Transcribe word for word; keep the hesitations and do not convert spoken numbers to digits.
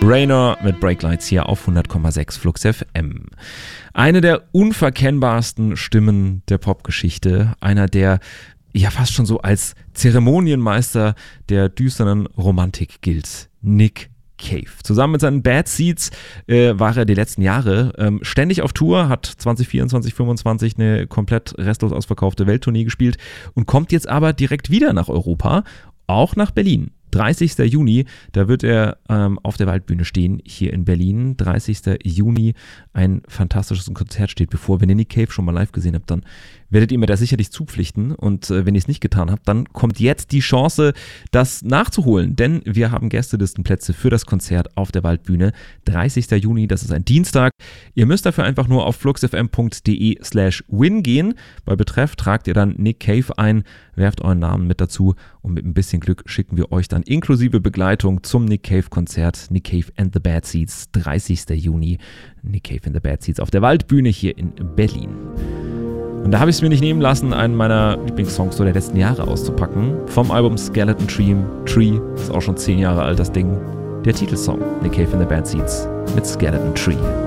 Raynor mit Breaklights hier auf hundert Komma sechs Flux F M. Eine der unverkennbarsten Stimmen der Popgeschichte, einer der ja fast schon so als Zeremonienmeister der düsteren Romantik gilt, Nick Cave. Zusammen mit seinen Bad Seeds äh, war er die letzten Jahre ähm, ständig auf Tour, hat zwanzig vierundzwanzig fünfundzwanzig eine komplett restlos ausverkaufte Welttournee gespielt und kommt jetzt aber direkt wieder nach Europa, auch nach Berlin. dreißigster Juni, da wird er ähm, auf der Waldbühne stehen, hier in Berlin. dreißigster Juni, ein fantastisches Konzert steht bevor. Wenn ihr Nick Cave schon mal live gesehen habt, dann werdet ihr mir da sicherlich zupflichten. Und äh, wenn ihr es nicht getan habt, dann kommt jetzt die Chance, das nachzuholen. Denn wir haben Gästelistenplätze für das Konzert auf der Waldbühne. dreißigster Juni, das ist ein Dienstag. Ihr müsst dafür einfach nur auf fluxfm.de slash win gehen. Bei Betreff tragt ihr dann Nick Cave ein, werft euren Namen mit dazu und mit ein bisschen Glück schicken wir euch dann inklusive Begleitung zum Nick Cave Konzert. Nick Cave and the Bad Seeds, dreißigster Juni. Nick Cave and the Bad Seeds auf der Waldbühne hier in Berlin. Und da habe ich es mir nicht nehmen lassen, einen meiner Lieblingssongs so der letzten Jahre auszupacken. Vom Album Skeleton Tree, Tree, ist auch schon zehn Jahre alt das Ding. Der Titelsong, Nick Cave and the Bad Seeds mit Skeleton Tree.